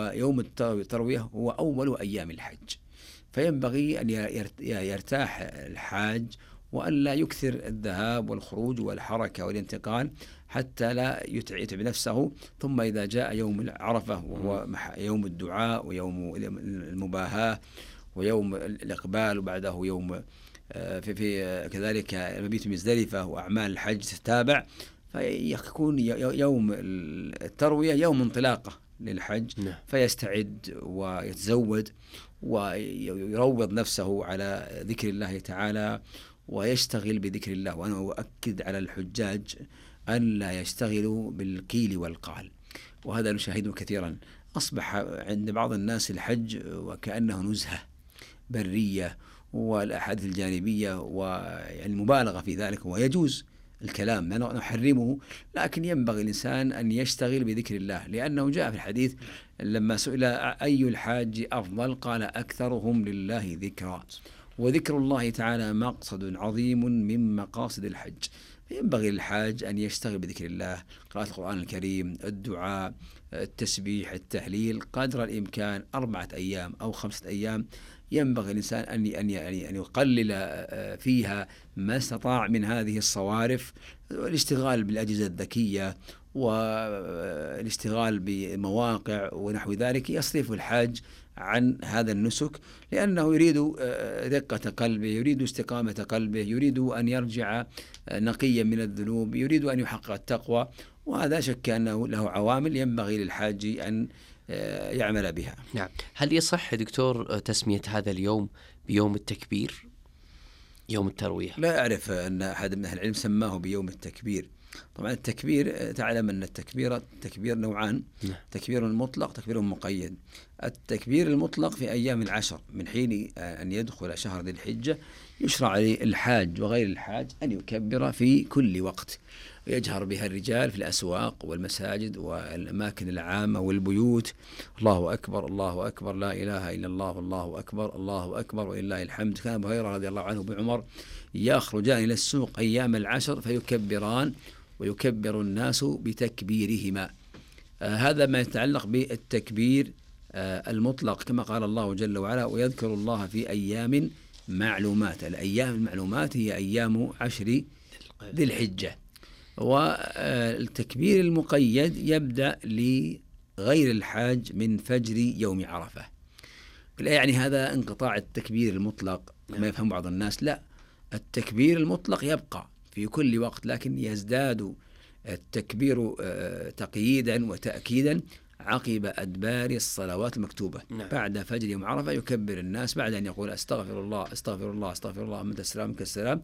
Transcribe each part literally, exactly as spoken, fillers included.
ويوم التروية هو أول أيام الحج، فينبغي أن يرتاح الحاج وأن لا يكثر الذهاب والخروج والحركة والانتقال حتى لا يتعب نفسه. ثم إذا جاء يوم عرفة وهو يوم الدعاء ويوم المباهاة ويوم الإقبال وبعده يوم في, في كذلك المبيت مزدلفة وأعمال الحج تتابع، فيكون يوم التروية يوم انطلاقة للحج، فيستعد ويتزود ويروض نفسه على ذكر الله تعالى ويشتغل بذكر الله. وأنا أؤكد على الحجاج أن لا يشتغلوا بالقيل والقال، وهذا نشاهده كثيرا. أصبح عند بعض الناس الحج وكأنه نزهة برية، والأحاديث الجانبية والمبالغة في ذلك، ويجوز الكلام لا نحرمه، لكن ينبغي الإنسان أن يشتغل بذكر الله، لأنه جاء في الحديث لما سئل أي الحاج أفضل قال أكثرهم لله ذكرا، وذكر الله تعالى مقصد عظيم من مقاصد الحج. ينبغي للحاج أن يشتغل بذكر الله، قراءة القرآن الكريم، الدعاء، التسبيح، التهليل، قدر الإمكان أربعة أيام أو خمسة أيام ينبغي الإنسان أن أن أن يقلل فيها ما استطاع من هذه الصوارف، الاشتغال بالأجهزة الذكية والاشتغال بمواقع ونحو ذلك، يصرف الحاج عن هذا النسك، لأنه يريد دقة قلبه، يريد استقامة قلبه، يريد أن يرجع نقيا من الذنوب، يريد أن يحقق التقوى، وهذا شك أنه له عوامل ينبغي للحاج أن يعمل بها. نعم. هل يصح دكتور تسمية هذا اليوم بيوم التكبير، يوم التروية؟ لا أعرف أن أحد من أهل العلم سماه بيوم التكبير. طبعا التكبير تعلم أن التكبير تكبير نوعان، تكبير مطلق تكبير مقيد. التكبير المطلق في أيام العشر من حين أن يدخل شهر ذي الحجة يشرع للحاج وغير الحاج أن يكبر في كل وقت، ويجهر بها الرجال في الأسواق والمساجد والأماكن العامة والبيوت، الله أكبر الله أكبر لا إله إلا الله الله أكبر الله أكبر ولله الحمد. كان أبو هريرة رضي الله عنه بعمر يخرجان إلى السوق أيام العشر فيكبران ويكبر الناس بتكبيرهما. آه هذا ما يتعلق بالتكبير آه المطلق، كما قال الله جل وعلا ويذكر الله في أيام معلومات. الأيام المعلومات هي أيام عشر ذي الحجة. والتكبير المقيد يبدأ لغير الحاج من فجر يوم عرفة. لا يعني هذا انقطاع التكبير المطلق ما يفهم بعض الناس، لا، التكبير المطلق يبقى في كل وقت، لكن يزداد التكبير تقييدا وتأكيدا عقب أدبار الصلوات المكتوبة. نعم. بعد فجر يوم عرفة يكبر الناس بعد أن يقول أستغفر الله أستغفر الله أستغفر الله من السلام كالسلام،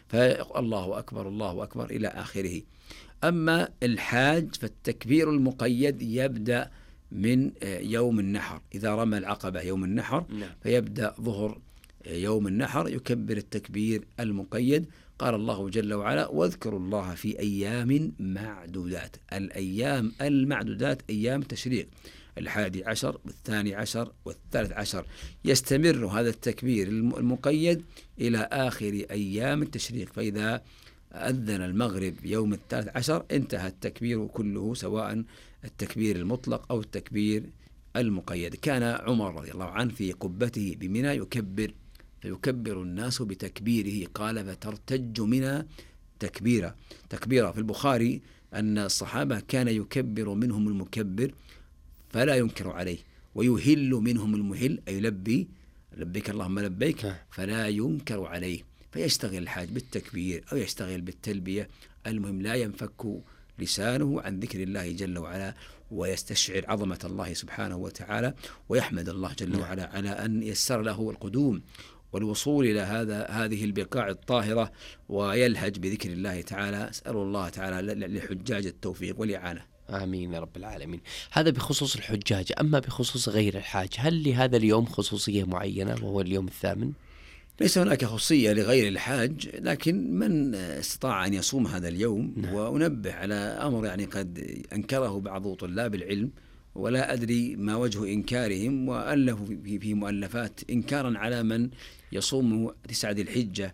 فالله أكبر الله أكبر إلى آخره. أما الحاج فالتكبير المقيد يبدأ من يوم النحر، إذا رمى العقبة يوم النحر. نعم. فيبدأ ظهر يوم النحر يكبر التكبير المقيد. قال الله جل وعلا واذكروا الله في أيام معدودات. الأيام المعدودات أيام تشريق، الحادي عشر والثاني عشر والثالث عشر، يستمر هذا التكبير المقيد إلى آخر أيام التشريق. فإذا أذن المغرب يوم الثالث عشر انتهى التكبير كله، سواء التكبير المطلق أو التكبير المقيد. كان عمر رضي الله عنه في قبته بمنى يكبر فيكبر الناس بتكبيره، قال فترتج منى تكبيرا تكبيرا. في البخاري أن الصحابة كان يكبر منهم المكبر فلا ينكر عليه، ويهل منهم المهل أي يلبي لبيك اللهم لبيك فلا ينكر عليه. فيشتغل الحاج بالتكبير أو يشتغل بالتلبية، المهم لا ينفك لسانه عن ذكر الله جل وعلا، ويستشعر عظمة الله سبحانه وتعالى، ويحمد الله جل وعلا على أن يسر له القدوم والوصول إلى هذا هذه البقاع الطاهرة، ويلهج بذكر الله تعالى. أسأل الله تعالى لحجاج التوفيق والإعانة. آمين يا رب العالمين. هذا بخصوص الحجاج. أما بخصوص غير الحاج، هل لهذا اليوم خصوصية معينة وهو اليوم الثامن؟ ليس هناك خصوصية لغير الحاج، لكن من استطاع أن يصوم هذا اليوم. نعم. وأنبه على أمر يعني قد أنكره بعض طلاب العلم، ولا أدري ما وجه إنكارهم، وألفوا في مؤلفات إنكارا على من يصوم تسعة ذي الحجة،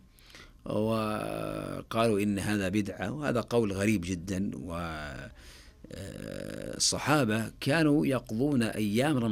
وقالوا إن هذا بدعة، وهذا قول غريب جدا. والصحابة كانوا يقضون أيام رمضان